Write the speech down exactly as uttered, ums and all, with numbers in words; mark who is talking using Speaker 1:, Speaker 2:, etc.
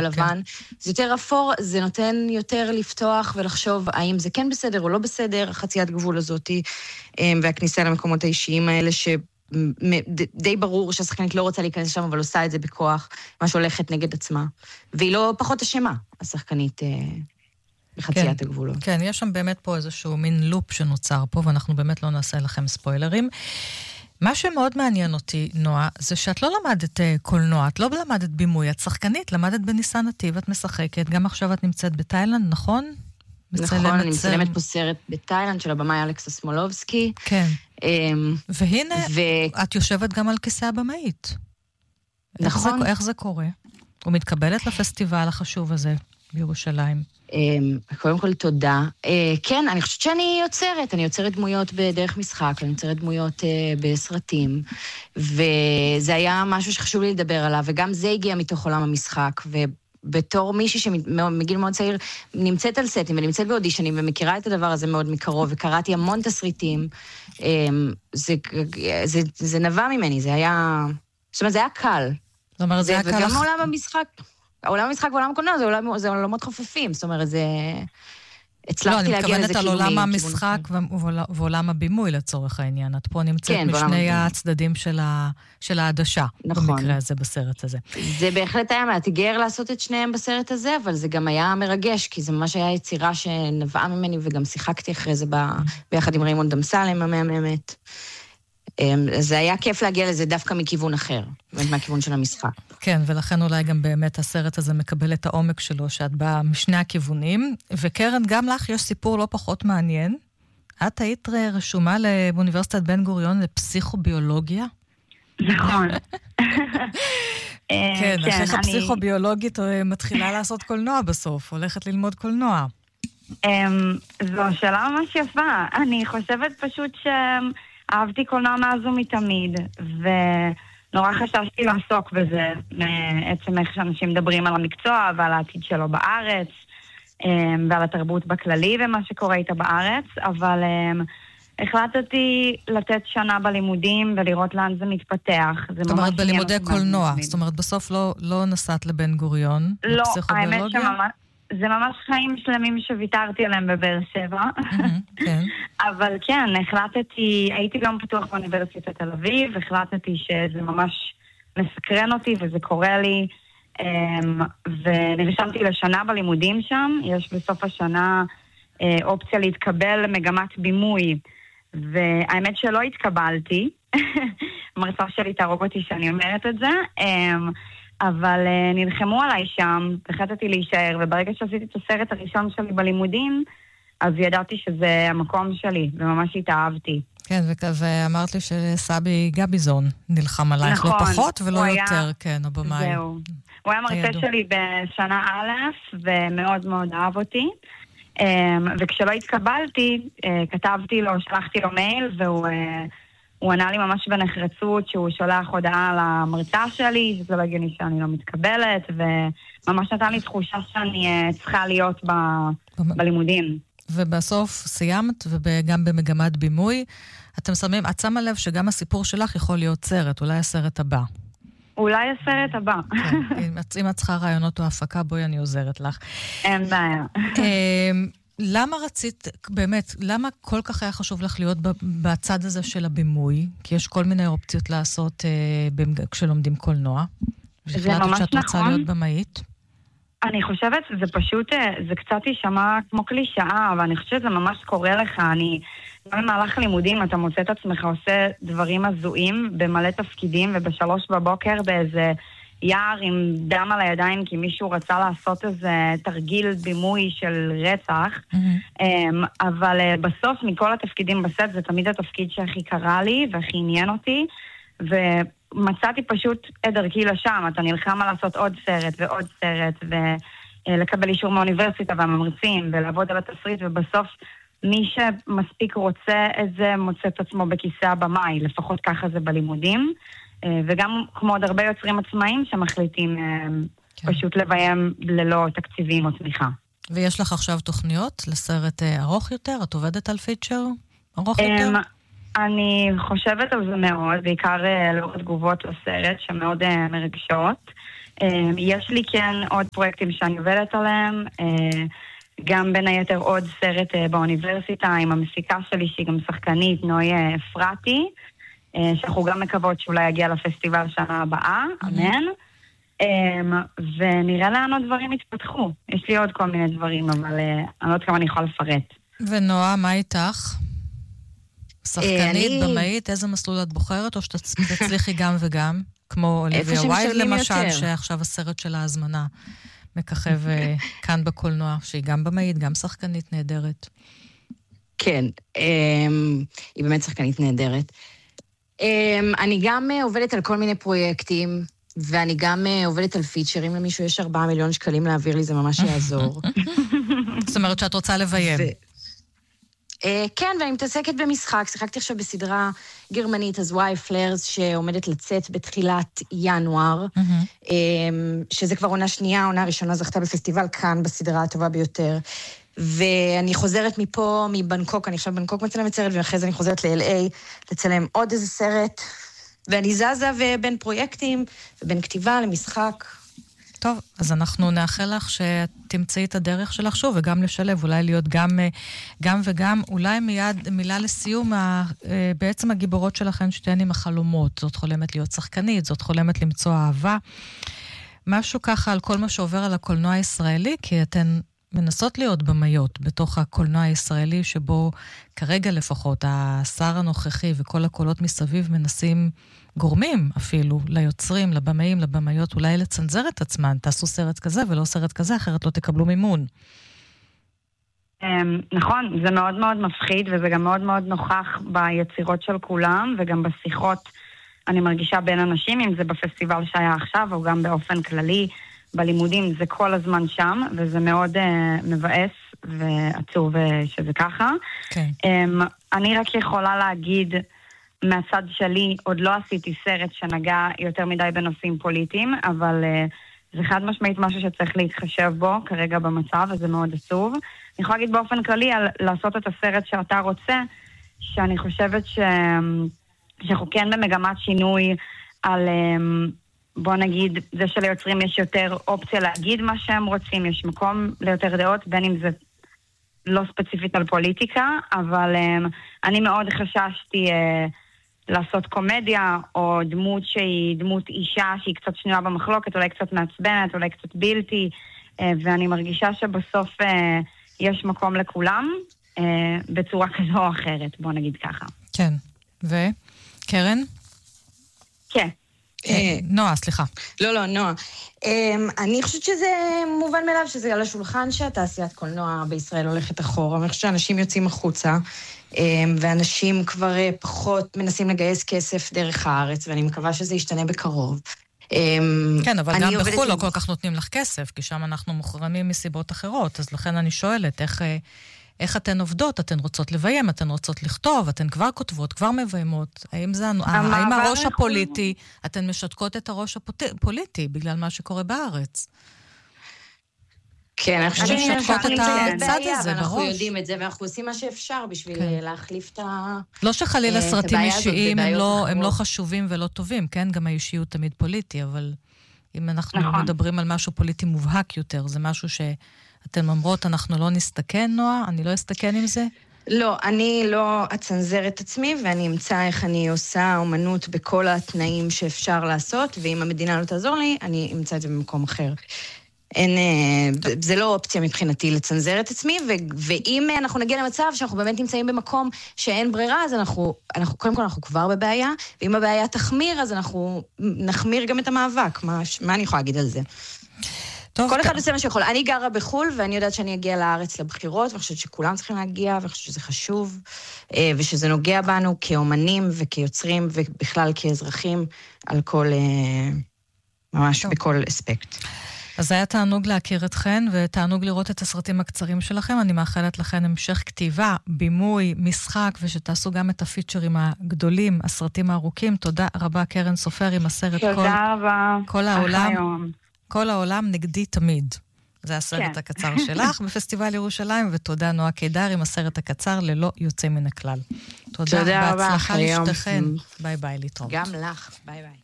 Speaker 1: ולבן. זה יותר אפור, זה נותן יותר לפתוח ולחשוב האם זה כן בסדר או לא בסדר, החציית גבול הזאת, והכניסה למקומות האישיים האלה, שדי ברור שהשחקנית לא רוצה להיכנס שם, אבל עושה את זה בכוח, מה שהולכת נגד עצמה. והיא לא פחות אשמה, השחקנית בחציית
Speaker 2: כן,
Speaker 1: הגבולות.
Speaker 2: כן, יש שם באמת פה איזשהו מין לופ שנוצר פה, ואנחנו באמת לא נעשה לכם ספוילרים. מה שמאוד מעניין אותי, נועה, זה שאת לא למדת קולנוע, את לא למדת בימוי, את שחקנית, למדת בניסן נתיב, את משחקת, גם עכשיו את נמצאת בתאילנד, נכון?
Speaker 1: נכון, אני מצלמת פה סרט בתאילנד של הבמאי אלכסה סמולובסקי.
Speaker 2: כן. והנה, את יושבת גם על כיסא הבמאית.
Speaker 1: נכון.
Speaker 2: איך זה קורה? ומתקבלת לפסטיבל החשוב הזה בירושלים.
Speaker 1: קודם כל תודה. כן, אני חושבת שאני יוצרת, אני יוצרת דמויות בדרך משחק, אני יוצרת דמויות בסרטים, וזה היה משהו שחשוב לי לדבר עליו, וגם זה הגיע מתוך עולם המשחק, ובתור מישהי שמגיל מאוד צעיר נמצאת על סטים ונמצאת באודישנים ומכירה את הדבר הזה מאוד מקרוב, וקראתי המון תסריטים, זה, זה, זה נבע ממני, זה היה, זאת אומרת, זה היה קל.
Speaker 2: זאת אומרת, זה היה קל.
Speaker 1: וגם עולם המשחק, העולם המשחק ועולם הקולנוע, זה, עולם, זה עולמות חופפים, זאת אומרת, זה... הצלחתי
Speaker 2: לא,
Speaker 1: להגיע לזה
Speaker 2: כאילו... לא, אני מתכוונת על עולם המשחק ועולם הבימוי לצורך העניין. את פה נמצאת כן, משני הצדדים של, ה, של העדשה, נכון. במקרה הזה, בסרט הזה.
Speaker 1: זה בהחלט היה מאתגר לעשות את שניהם בסרט הזה, אבל זה גם היה מרגש, כי זה ממש היה יצירה שנבעה ממני, וגם שיחקתי אחרי זה ב, ביחד עם ריימונד אמסלם, המאמת. זה היה כיף להגיע לזה דווקא מכיוון אחר, מהכיוון של המשחק.
Speaker 2: כן, ולכן אולי גם באמת הסרט הזה מקבל את העומק שלו, שאת באה משני הכיוונים. וקרן, גם לך יש סיפור לא פחות מעניין. את היית רשומה באוניברסיטת בן גוריון לפסיכוביולוגיה?
Speaker 3: נכון.
Speaker 2: כן, אחרי הפסיכוביולוגית מתחילה לעשות קולנוע בסוף, הולכת ללמוד קולנוע.
Speaker 3: זו שאלה ממש יפה. אני חושבת פשוט ש... אהבתי קולנוע מאז ומתמיד, ונורא חששתי לעסוק בזה, מעצם איך שאנשים מדברים על המקצוע ועל העתיד שלו בארץ, ועל התרבות בכללי ומה שקורה איתה בארץ, אבל החלטתי לתת שנה בלימודים ולראות לאן זה מתפתח.
Speaker 2: זאת אומרת, בלימודי קולנוע, זאת אומרת, בסוף לא, לא נסעת לבן גוריון,
Speaker 3: לא, האמת שממש... זה ממש חיים שלמים שוויתרתי עליהם בבאר שבע. אבל כן, החלטתי, הייתי גם פתוח באוניברסיטת תל אביב, החלטתי שזה ממש מסקרן אותי וזה קורה לי, ונרשמתי לשנה בלימודים שם. יש בסוף השנה אופציה להתקבל למגמת בימוי, והאמת שלא התקבלתי, המרצה שלי תהרוג אותי שאני אומרת את זה, אבל uh, נלחמו עליי שם, החלטתי להישאר, וברגע שעשיתי את הסרט הראשון שלי בלימודים, אז ידעתי שזה המקום שלי, וממש התאהבתי.
Speaker 2: כן, ואמרת לי שסבי גביזון נלחם עלייך, נכון, לא פחות ולא יותר, היה... כן, הבמאי.
Speaker 3: זהו. הוא היה מרצה שלי בשנה א', ומאוד מאוד אהב אותי, um, וכשלא התקבלתי, uh, כתבתי לו, שלחתי לו מייל, והוא... Uh, הוא ענה לי ממש בנחרצות שהוא שולח הודעה למרצה שלי, שזה לא הגיוני שאני לא מתקבלת, וממש נתן לי תחושה שאני צריכה להיות ב... בלימודים.
Speaker 2: ובסוף סיימת, וגם במגמת בימוי, אתם שמים, את שמה לב שגם הסיפור שלך יכול להיות סרט, אולי הסרט הבא.
Speaker 3: אולי הסרט הבא.
Speaker 2: כן, אם את צריכה רעיונות או הפקה, בואי אני עוזרת לך.
Speaker 3: אין בעיה.
Speaker 2: למה רצית, באמת, למה כל כך היה חשוב לך להיות בצד הזה של הבימוי? כי יש כל מיני אופציות לעשות אה, כשלומדים קולנוע.
Speaker 3: זה ממש
Speaker 2: שאת
Speaker 3: נכון.
Speaker 2: רוצה להיות במאית?
Speaker 3: אני חושבת שזה פשוט, זה קצת יישמע כמו קלישאה, אבל אני חושבת שזה ממש קורה לך. אני, גם במהלך הלימודים אתה מוצא את עצמך עושה דברים הזויים במלא תפקידים, ובשלוש בבוקר באיזה... יער עם דם על הידיים, כי מישהו רצה לעשות איזה תרגיל בימוי של רצח, mm-hmm. אבל בסוף מכל התפקידים בסט זה תמיד התפקיד שהכי קרה לי והכי עניין אותי, ומצאתי פשוט את דרכי לשם. אתה נלחם על לעשות עוד סרט ועוד סרט, ולקבל אישור מהאוניברסיטה והממרצים, ולעבוד על התסריט, ובסוף מי שמספיק רוצה את זה מוצא את עצמו בכיסא הבמאי, לפחות ככה זה בלימודים. וגם כמו עוד הרבה יוצרים עצמאים שמחליטים כן. פשוט לביים ללא תקציבים או תמיכה.
Speaker 2: ויש לך עכשיו תוכניות לסרט ארוך יותר? את עובדת על פיצ'ר ארוך יותר?
Speaker 3: אני חושבת על זה מאוד, בעיקר לאור תגובות לסרט שמאוד מרגשות. יש לי כן עוד פרויקטים שאני עובדת עליהם, גם בין היתר עוד סרט באוניברסיטה עם המסיקה שלי, שהיא גם שחקנית, נוי אפרתי, שאנחנו גם מקוות שאולי יגיע לפסטיבל שנה הבאה, אמן. ונראה לאן עוד דברים יתפתחו. יש לי עוד כל מיני דברים, אבל אני לא יודעת כמה אני יכולה לפרט.
Speaker 2: ונועה, מה איתך? שחקנית, במאית, איזה מסלול את בוחרת, או שתצליחי גם וגם? כמו אוליביה ווייד למשל, שעכשיו הסרט של ההזמנה מככב כאן בקולנוע, שהיא גם במאית, גם שחקנית נהדרת.
Speaker 1: כן, היא באמת שחקנית נהדרת. אני גם עובדת על כל מיני פרויקטים, ואני גם עובדת על פיצ'רים למישהו, יש ארבעה מיליון שקלים להעביר לי, זה ממש יעזור.
Speaker 2: זאת אומרת שאת רוצה לביים.
Speaker 1: כן, ואני מתעסקת במשחק, שיחקתי עכשיו בסדרה גרמנית, אז וואי פלרס, שעומדת לצאת בתחילת ינואר, שזה כבר עונה שנייה, עונה ראשונה זכתה בפסטיבל כאן, בסדרה הטובה ביותר. ואני חוזרת מפה, מבנקוק, אני עכשיו בנקוק מצלמת סרט, ואחרי זה אני חוזרת ל-אל איי, לצלם עוד איזה סרט, ואני זזה ובין פרויקטים, ובין כתיבה למשחק.
Speaker 2: טוב, אז אנחנו נאחל לך שתמצאי את הדרך שלך שוב, וגם לשלב, אולי להיות גם, גם וגם, אולי מיד, מילה לסיום, בעצם הגיבורות שלכן שתיהן עם החלומות, זאת חולמת להיות שחקנית, זאת חולמת למצוא אהבה, משהו ככה על כל מה שעובר על הקולנוע הישראלי, כי אתן מנסות להיות במאיות בתוך הקולנוע הישראלי, שבו כרגע לפחות השר הנוכחי וכל הקולות מסביב מנסים גורמים אפילו ליוצרים, לבמאים, לבמאיות, אולי לצנזר את עצמן, תעשו סרט כזה ולא סרט כזה, אחרת לא תקבלו מימון.
Speaker 3: נכון, זה מאוד מאוד מפחיד, וזה גם מאוד מאוד נוכח ביצירות של כולם, וגם בשיחות אני מרגישה בין אנשים, אם זה בפסטיבל שהיה עכשיו, או גם באופן כללי, בלימודים זה כל הזמן שם, וזה מאוד uh, מבאס ועצוב שזה ככה.
Speaker 2: כן.
Speaker 3: Um, אני רק יכולה להגיד, מהצד שלי, עוד לא עשיתי סרט שנגע יותר מדי בנושאים פוליטיים, אבל uh, זה חד משמעית משהו שצריך להתחשב בו כרגע במצב, וזה מאוד עצוב. אני יכולה להגיד באופן כללי על לעשות את הסרט שאתה רוצה, שאני חושבת ש... שאנחנו כן במגמת שינוי על... Um, בוא נגיד, זה שליוצרים יש יותר אופציה להגיד מה שהם רוצים, יש מקום ליותר דעות, בין אם זה לא ספציפית על פוליטיקה, אבל um, אני מאוד חששתי uh, לעשות קומדיה, או דמות שהיא דמות אישה שהיא קצת שנויה במחלוקת, אולי קצת מעצבנת, אולי קצת בלתי, uh, ואני מרגישה שבסוף uh, יש מקום לכולם, uh, בצורה כזו או אחרת, בוא נגיד ככה.
Speaker 2: כן, וקרן?
Speaker 3: כן.
Speaker 2: נועה, סליחה.
Speaker 1: לא, לא, נועה. אני חושבת שזה מובן מאליו, שזה על השולחן שהתעשיית קולנוע בישראל הולכת אחורה. אני חושבת שאנשים יוצאים החוצה, ואנשים כבר פחות מנסים לגייס כסף דרך הארץ, ואני מקווה שזה ישתנה בקרוב.
Speaker 2: כן, אבל גם בחו"ל לא כל כך נותנים לך כסף, כי שם אנחנו מוחרמים מסיבות אחרות, אז לכן אני שואלת, איך... איך אתן עובדות? אתן רוצות לביים, אתן רוצות לכתוב, אתן כבר כותבות, כבר מביימות. האם זה, האם הראש הפוליטי, אתן משתקות את הראש הפוליטי בגלל מה שקורה בארץ?
Speaker 1: כן, אנחנו
Speaker 2: משתקות את הצד הזה בראש.
Speaker 1: אנחנו יודעים את זה, ואנחנו עושים מה שאפשר בשביל להחליף את ה...
Speaker 2: לא שחלילה סרטים אישיים הם לא חשובים ולא טובים, כן? גם האישיות תמיד פוליטי, אבל אם אנחנו מדברים על משהו פוליטי מובהק יותר, זה משהו ש... אתן אומרות, אנחנו לא נסתכן, נועה? אני לא אסתכן עם זה?
Speaker 1: לא, אני לא אצנזר את עצמי, ואני אמצא איך אני עושה אומנות בכל התנאים שאפשר לעשות, ואם המדינה לא תעזור לי, אני אמצא את זה במקום אחר. אין, זה לא אופציה מבחינתי לצנזר את עצמי, ו- ואם אנחנו נגיע למצב שאנחנו באמת נמצאים במקום שאין ברירה, אז אנחנו, אנחנו, קודם כל אנחנו כבר בבעיה, ואם הבעיה תחמיר, אז אנחנו נחמיר גם את המאבק. מה, מה אני יכולה להגיד על זה? טוב, כל אחד עושה מה שיכול. אני גרה בחול, ואני יודעת שאני אגיע לארץ לבחירות, ואני חושבת שכולם צריכים להגיע, ואני חושבת שזה חשוב, ושזה נוגע בנו כאומנים וכיוצרים, ובכלל כאזרחים, על כל, ממש טוב. בכל אספקט.
Speaker 2: אז היה תענוג להכיר אתכן, ותענוג לראות את הסרטים הקצרים שלכם. אני מאחלת לכן המשך כתיבה, בימוי, משחק, ושתעשו גם את הפיצ'רים הגדולים, הסרטים הארוכים. תודה רבה, קרן סופר, עם הסרט
Speaker 3: תודה
Speaker 2: כל,
Speaker 3: רבה.
Speaker 2: כל העולם. כל העולם נגדי תמיד. זה הסרט כן. הקצר שלך בפסטיבל ירושלים, ותודה נועה קידר עם הסרט הקצר ללא יוצא מן הכלל. תודה,
Speaker 1: תודה רבה.
Speaker 2: בהצלחה לשתכן. ביי ביי, להתראות.
Speaker 1: גם לך, ביי ביי.